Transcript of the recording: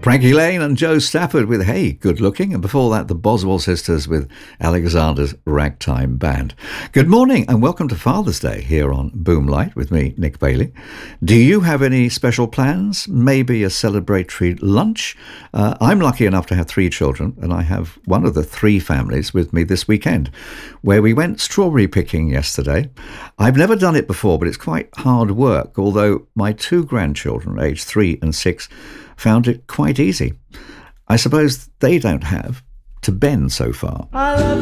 Frankie Lane and Joe Stafford with Hey, Good Looking, and before that the Boswell Sisters with Alexander's Ragtime Band. Good morning and welcome to Father's Day here on Boomlight with me, Nick Bailey. Do you have any special plans? Maybe a celebratory lunch? I'm lucky enough to have 3 children, and I have one of the 3 families with me this weekend, where we went strawberry picking yesterday. I've never done it before, but it's quite hard work, although my 2 grandchildren, aged 3 and 6, found it quite easy. I suppose they don't have to bend so far. I love